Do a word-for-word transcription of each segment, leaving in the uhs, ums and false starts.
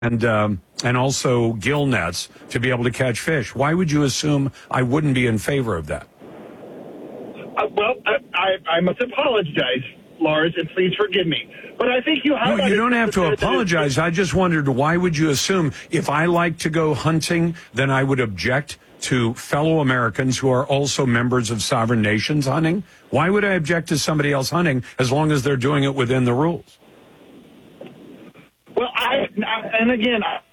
and um, and also gill nets to be able to catch fish. Why would you assume I wouldn't be in favor of that? Uh, well, I, I, I must apologize, Lars, and please forgive me. But I think you No, highlighted... you don't have to that- apologize. I just wondered, why would you assume if I like to go hunting, then I would object to fellow Americans who are also members of sovereign nations hunting? Why would I object to somebody else hunting as long as they're doing it within the rules? Well, I, and again... I,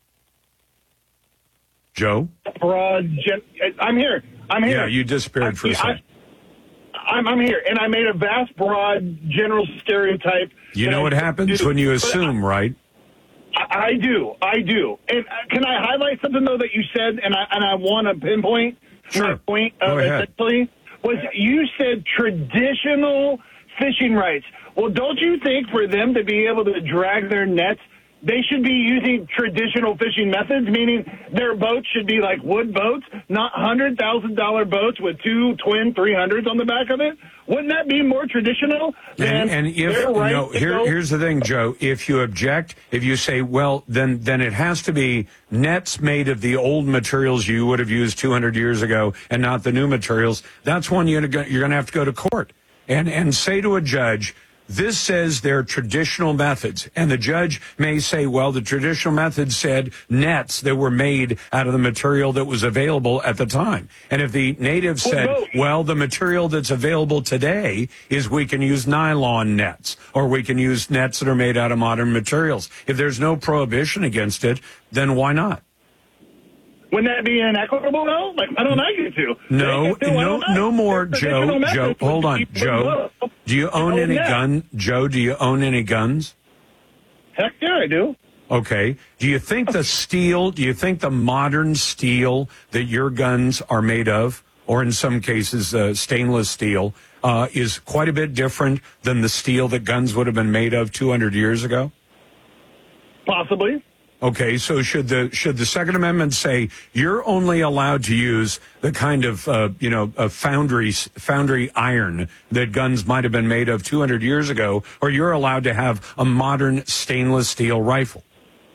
Joe? broad, gen, I'm here. I'm here. Yeah, you disappeared for a second. I, I'm, I'm here, and I made a vast, broad, general stereotype. You know what happens do, when you assume, I, right? I, I do. I do. And can I highlight something, though, that you said, and I, and I want to pinpoint Sure. my point Go of ahead. essentially, was you said traditional fishing rights. Well, don't you think for them to be able to drag their nets, they should be using traditional fishing methods, meaning their boats should be like wood boats, not one hundred thousand dollars boats with two twin three hundreds on the back of it? Wouldn't that be more traditional than And, and if their right no, to here, go? here's the thing, Joe. If you object, if you say, well, then then it has to be nets made of the old materials you would have used two hundred years ago, and not the new materials. That's when you're gonna, you're going to have to go to court and and say to a judge, this says they're traditional methods. And the judge may say, well, the traditional methods said nets that were made out of the material that was available at the time. And if the native said, no. well, the material that's available today is we can use nylon nets, or we can use nets that are made out of modern materials. If there's no prohibition against it, then why not? Wouldn't that be inequitable, though? Like, I don't like you to. No, They can do- I no, don't know. no more, Their Joe. traditional Joe, methods hold would on, keep them Joe. low. Do you own Oh, any yeah. gun? Joe, do you own any guns? Heck yeah, I do. Okay. Do you think the steel, do you think the modern steel that your guns are made of, or in some cases uh, stainless steel, uh, is quite a bit different than the steel that guns would have been made of two hundred years ago? Possibly. Okay, so should the should the Second Amendment say you're only allowed to use the kind of uh, you know a foundry foundry iron that guns might have been made of two hundred years ago, or you're allowed to have a modern stainless steel rifle?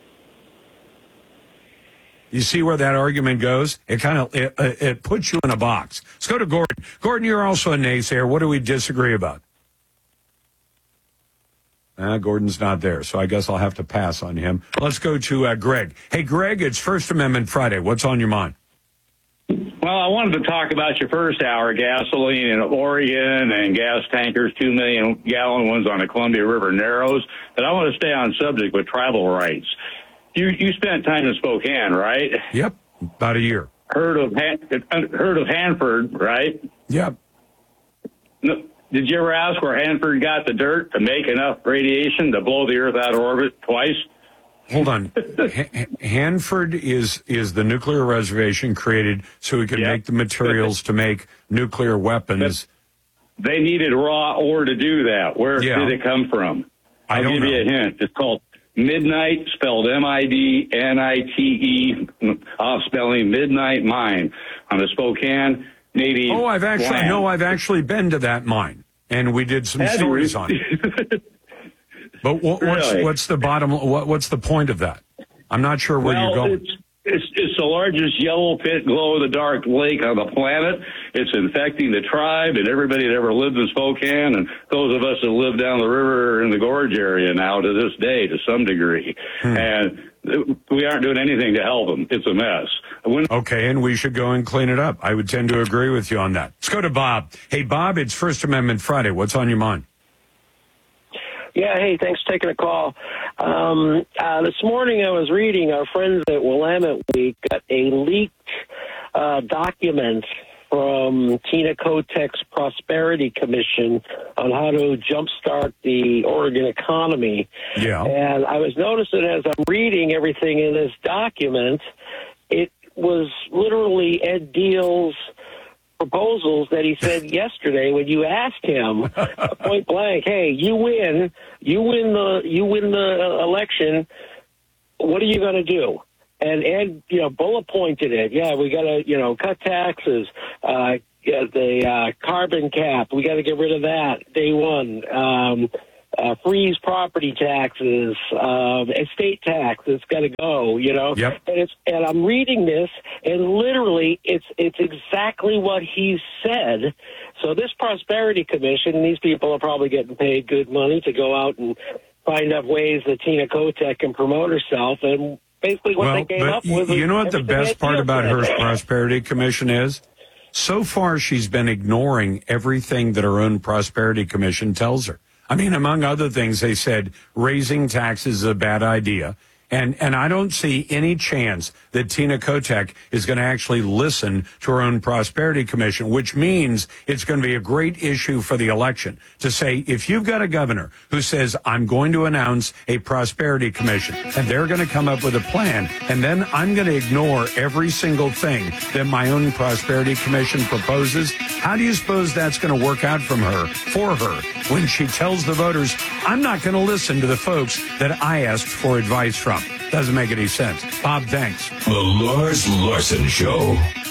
You see where that argument goes? It kind of it, it puts you in a box. Let's go to Gordon. Gordon, you're also a naysayer. What do we disagree about? Uh, Gordon's not there, so I guess I'll have to pass on him. Let's go to uh, Greg. Hey, Greg, it's First Amendment Friday. What's on your mind? Well, I wanted to talk about your first hour, gasoline in Oregon and gas tankers, two million gallon ones on the Columbia River Narrows. But I want to stay on subject with tribal rights. You you spent time in Spokane, right? Yep, about a year. Heard of Han- heard of Hanford, right? Yep. No. Did you ever ask where Hanford got the dirt to make enough radiation to blow the Earth out of orbit twice? Hold on. H- Hanford is is the nuclear reservation created so we could Yep. make the materials to make nuclear weapons. They needed raw ore to do that. Where Yeah. did it come from? I I'll don't give know. you a hint. It's called Midnight, spelled M I D N I T E, off spelling Midnight Mine on the Spokane Native Oh, I've actually land. no, I've actually been to that mine, and we did some Had stories you? on it. But what, what's Really? what's the bottom? What, what's the point of that? I'm not sure where well, you're going. It's, it's, it's the largest yellow pit glow-in-the-dark lake on the planet. It's infecting the tribe and everybody that ever lived in Spokane, and those of us that live down the river in the gorge area now to this day to some degree. Hmm. And we aren't doing anything to help them. It's a mess. When Okay, and we should go and clean it up. I would tend to agree with you on that. Let's go to Bob. Hey, Bob, it's First Amendment Friday. What's on your mind? Yeah, hey, thanks for taking a call. Um, uh, this morning I was reading our friends at Willamette Week got a leaked uh, document from Tina Kotek's Prosperity Commission on how to jumpstart the Oregon economy. Yeah. And I was noticing as I'm reading everything in this document, it was literally Ed Deal's proposals that he said yesterday when you asked him point blank, hey, you win, you win the you win the election, what are you going to do? And Ed, you know, bullet pointed it. Yeah, we got to, you know, cut taxes, uh, yeah, the uh, carbon cap. We got to get rid of that day one. Um, uh, freeze property taxes, um, estate tax that's got to go, you know. Yep. And it's and I'm reading this, and literally, it's it's exactly what he said. So this Prosperity Commission, and these people are probably getting paid good money to go out and find out ways that Tina Kotek can promote herself, and basically what well, they came but up with. You know what the best part about her said. Prosperity Commission is? So far, she's been ignoring everything that her own Prosperity Commission tells her. I mean, among other things, they said raising taxes is a bad idea. And and I don't see any chance that Tina Kotek is going to actually listen to her own Prosperity Commission, which means it's going to be a great issue for the election to say, if you've got a governor who says, I'm going to announce a Prosperity Commission, and they're going to come up with a plan, and then I'm going to ignore every single thing that my own Prosperity Commission proposes, how do you suppose that's going to work out from her, for her, when she tells the voters, I'm not going to listen to the folks that I asked for advice from? Doesn't make any sense. Bob, thanks. The Lars Larson Show.